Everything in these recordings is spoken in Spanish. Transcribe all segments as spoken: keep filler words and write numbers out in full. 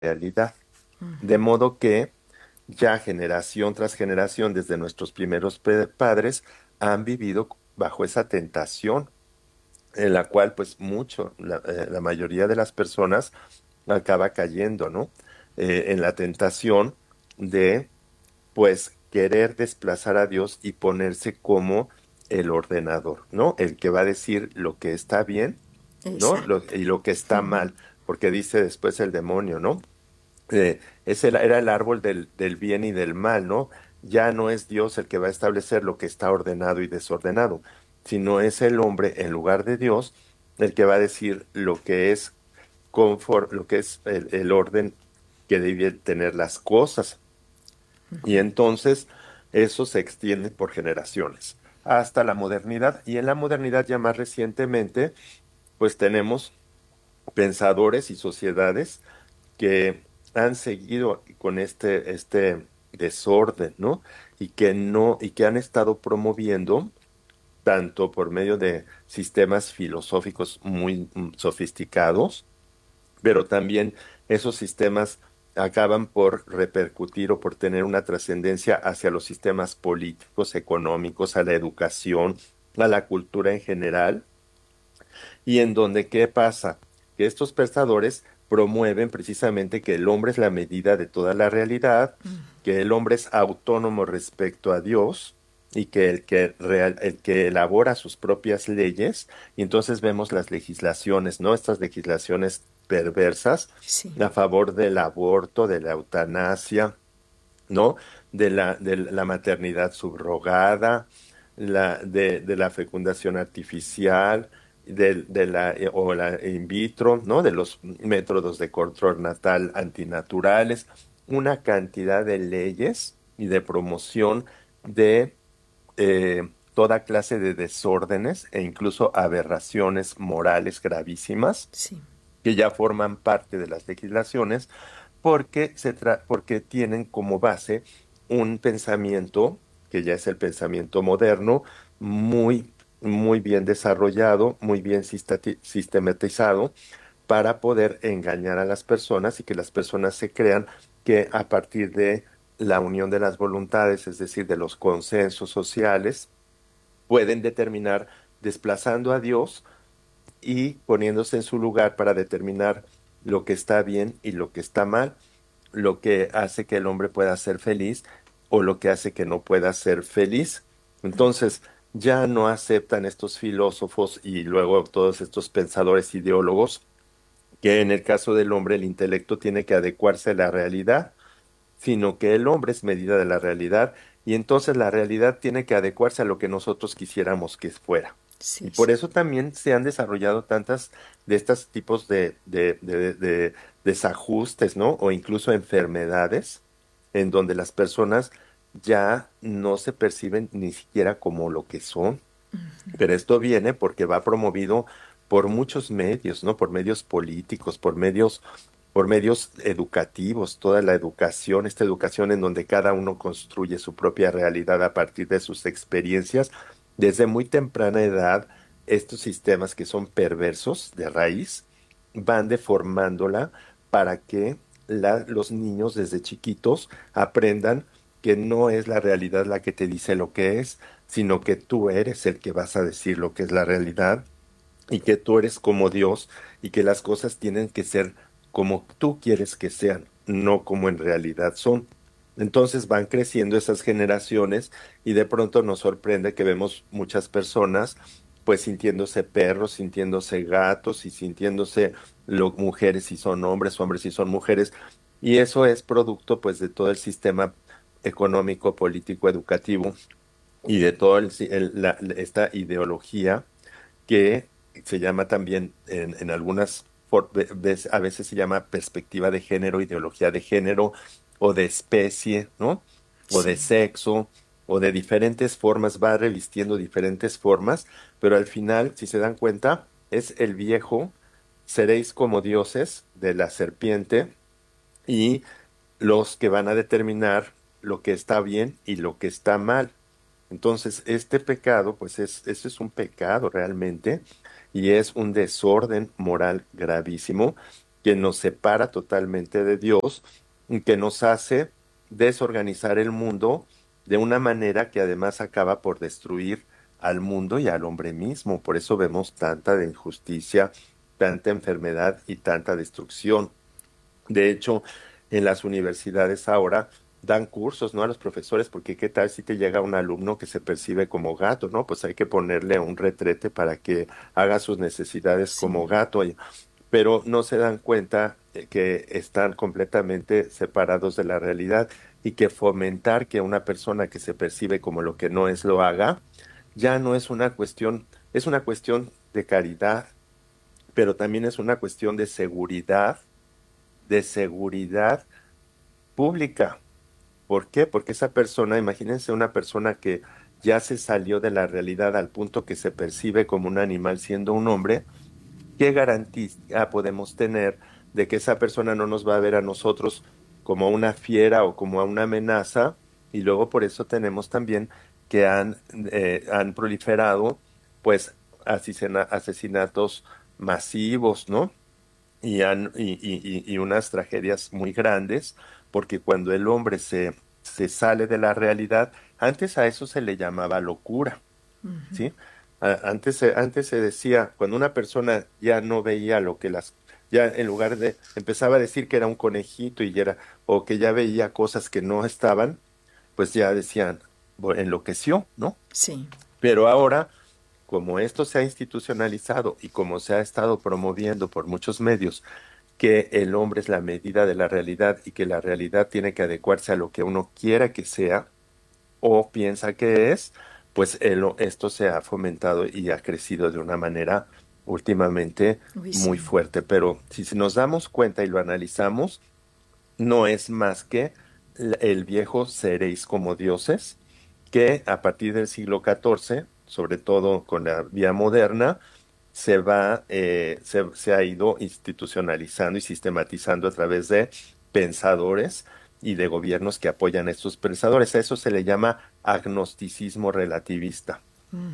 realidad. De Ujú. modo que ya generación tras generación, desde nuestros primeros pe- padres, han vivido bajo esa tentación, en la cual pues mucho, la, eh, la mayoría de las personas acaba cayendo, ¿no? Eh, en la tentación de pues querer desplazar a Dios y ponerse como el ordenador, ¿no? El que va a decir lo que está bien, ¿no? Lo- Exacto. y lo que está mal, porque dice después el demonio, ¿no? Eh, ese era era el árbol del, del bien y del mal, ¿no? Ya no es Dios el que va a establecer lo que está ordenado y desordenado, sino es el hombre, en lugar de Dios, el que va a decir lo que es confort, lo que es el, el orden que deben tener las cosas. Y entonces eso se extiende por generaciones hasta la modernidad. Y en la modernidad ya más recientemente, pues tenemos pensadores y sociedades que han seguido con este, este desorden, ¿no? Y que no, y que han estado promoviendo tanto por medio de sistemas filosóficos muy mm, sofisticados, pero también esos sistemas acaban por repercutir o por tener una trascendencia hacia los sistemas políticos, económicos, a la educación, a la cultura en general, y en donde, ¿qué pasa? Que estos pensadores promueven precisamente que el hombre es la medida de toda la realidad, que el hombre es autónomo respecto a Dios y que el que, real- el que elabora sus propias leyes, y entonces vemos las legislaciones, ¿no? Estas legislaciones perversas Sí. a favor del aborto, de la eutanasia, ¿no? De la, de la maternidad subrogada, la, de, de la fecundación artificial, de, de la, eh, o la in vitro, ¿no? De los métodos de control natal antinaturales, una cantidad de leyes y de promoción de eh, toda clase de desórdenes e incluso aberraciones morales gravísimas Sí. que ya forman parte de las legislaciones porque, se tra- porque tienen como base un pensamiento, que ya es el pensamiento moderno, muy, muy bien desarrollado, muy bien sistati- sistematizado, para poder engañar a las personas y que las personas se crean que a partir de la unión de las voluntades, es decir, de los consensos sociales, pueden determinar desplazando a Dios y poniéndose en su lugar para determinar lo que está bien y lo que está mal, lo que hace que el hombre pueda ser feliz o lo que hace que no pueda ser feliz. Entonces, ya no aceptan estos filósofos y luego todos estos pensadores ideólogos que en el caso del hombre el intelecto tiene que adecuarse a la realidad, sino que el hombre es medida de la realidad y entonces la realidad tiene que adecuarse a lo que nosotros quisiéramos que fuera. Sí, Y por sí. eso también se han desarrollado tantas de estos tipos de, de, de, de desajustes, ¿no? O incluso enfermedades en donde las personas ya no se perciben ni siquiera como lo que son. Pero esto viene porque va promovido por muchos medios, ¿no? Por medios políticos, por medios, por medios educativos, toda la educación, esta educación en donde cada uno construye su propia realidad a partir de sus experiencias. Desde muy temprana edad, estos sistemas que son perversos de raíz van deformándola para que la- los niños desde chiquitos aprendan que no es la realidad la que te dice lo que es, sino que tú eres el que vas a decir lo que es la realidad y que tú eres como Dios y que las cosas tienen que ser como tú quieres que sean, no como en realidad son. Entonces van creciendo esas generaciones y de pronto nos sorprende que vemos muchas personas pues sintiéndose perros, sintiéndose gatos y sintiéndose lo, mujeres si son hombres, hombres si son mujeres. Y eso es producto pues de todo el sistema económico, político, educativo y de toda esta ideología que se llama también en, en algunas, for- ve- ves- a veces se llama perspectiva de género, ideología de género o de especie, ¿no? O de Sí. sexo o de diferentes formas, va revistiendo diferentes formas, pero al final, si se dan cuenta, es el viejo, seréis como dioses de la serpiente y los que van a determinar lo que está bien y lo que está mal. Entonces, este pecado, pues es, eso es un pecado realmente y es un desorden moral gravísimo que nos separa totalmente de Dios, y que nos hace desorganizar el mundo de una manera que además acaba por destruir al mundo y al hombre mismo. Por eso vemos tanta de injusticia, tanta enfermedad y tanta destrucción. De hecho, en las universidades ahora dan cursos, ¿no? A los profesores, porque qué tal si te llega un alumno que se percibe como gato, ¿no? Pues hay que ponerle un retrete para que haga sus necesidades como Sí, gato, y- pero no se dan cuenta de que están completamente separados de la realidad y que fomentar que una persona que se percibe como lo que no es lo haga, ya no es una cuestión, es una cuestión de caridad, pero también es una cuestión de seguridad, de seguridad pública. ¿Por qué? Porque esa persona, imagínense una persona que ya se salió de la realidad al punto que se percibe como un animal siendo un hombre, ¿qué garantía podemos tener de que esa persona no nos va a ver a nosotros como una fiera o como a una amenaza? Y luego por eso tenemos también que han, eh, han proliferado pues asesina- asesinatos masivos, ¿no? Y, han, y, y, y y unas tragedias muy grandes, porque cuando el hombre se, se sale de la realidad, antes a eso se le llamaba locura, ¿sí? A- Antes, se- antes se decía, cuando una persona ya no veía lo que las, ya en lugar de, empezaba a decir que era un conejito y ya era, o que ya veía cosas que no estaban, pues ya decían, "Bu- enloqueció, ¿no?" sí, Pero ahora, como esto se ha institucionalizado y como se ha estado promoviendo por muchos medios, que el hombre es la medida de la realidad y que la realidad tiene que adecuarse a lo que uno quiera que sea o piensa que es, pues el- esto se ha fomentado y ha crecido de una manera últimamente uy, muy sí, fuerte. Pero si se nos damos cuenta y lo analizamos, no es más que l- el viejo seréis como dioses, que a partir del siglo catorce, sobre todo con la vía moderna, se va, eh, se, se ha ido institucionalizando y sistematizando a través de pensadores y de gobiernos que apoyan a estos pensadores. A eso se le llama agnosticismo relativista.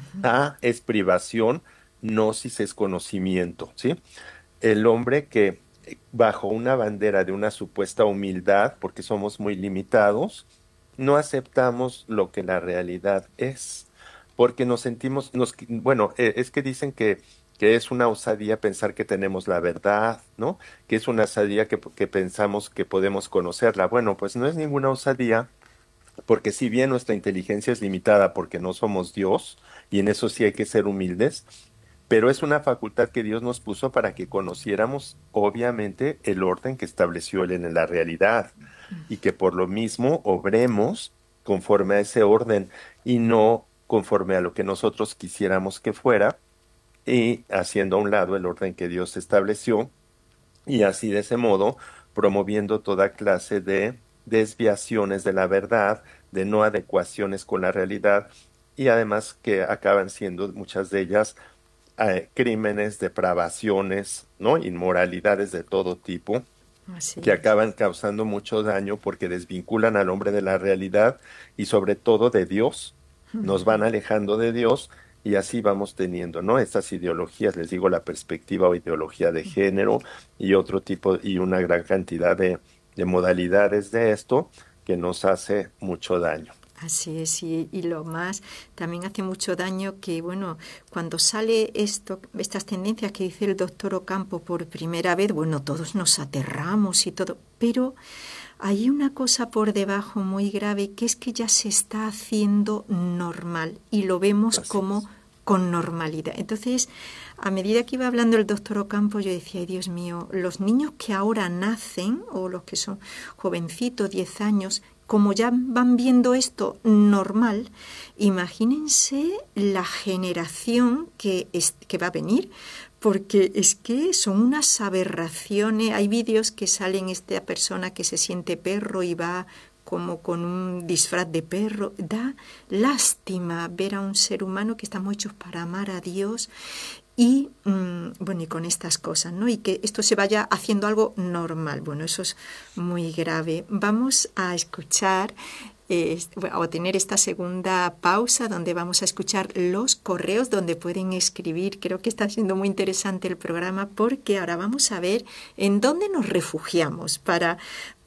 A es privación, gnosis es conocimiento, ¿sí? El hombre que eh, bajo una bandera de una supuesta humildad, porque somos muy limitados, no aceptamos lo que la realidad es, porque nos sentimos, nos, bueno, eh, es que dicen que, que es una osadía pensar que tenemos la verdad, ¿no? Que es una osadía que, que pensamos que podemos conocerla. Bueno, pues no es ninguna osadía, porque si bien nuestra inteligencia es limitada porque no somos Dios, y en eso sí hay que ser humildes, pero es una facultad que Dios nos puso para que conociéramos, obviamente, el orden que estableció Él en la realidad y que por lo mismo obremos conforme a ese orden y no conforme a lo que nosotros quisiéramos que fuera y haciendo a un lado el orden que Dios estableció y así de ese modo promoviendo toda clase de desviaciones de la verdad, de no adecuaciones con la realidad y además que acaban siendo muchas de ellas eh, crímenes, depravaciones, ¿no? Inmoralidades de todo tipo que así es. acaban causando mucho daño porque desvinculan al hombre de la realidad y sobre todo de Dios. Nos van alejando de Dios y así vamos teniendo, ¿no? Estas ideologías, les digo, la perspectiva o ideología de género y otro tipo y una gran cantidad de, de modalidades de esto que nos hace mucho daño. Así es, y, y lo más, también hace mucho daño que, bueno, cuando sale esto, estas tendencias que dice el doctor Ocampo por primera vez, bueno, todos nos aterramos y todo, pero hay una cosa por debajo muy grave que es que ya se está haciendo normal y lo vemos Así como es. con normalidad. Entonces, a medida que iba hablando el doctor Ocampo, yo decía, ay Dios mío, los niños que ahora nacen, o los que son jovencitos, diez años, como ya van viendo esto normal, imagínense la generación que, es, que va a venir, porque es que son unas aberraciones. Hay vídeos que salen esta persona que se siente perro y va como con un disfraz de perro. Da lástima ver a un ser humano que estamos hechos para amar a Dios y mmm, bueno, y con estas cosas, ¿no? Y que esto se vaya haciendo algo normal. Bueno, eso es muy grave. Vamos a escuchar eh, o tener esta segunda pausa donde vamos a escuchar los correos donde pueden escribir. Creo que está siendo muy interesante el programa porque ahora vamos a ver en dónde nos refugiamos para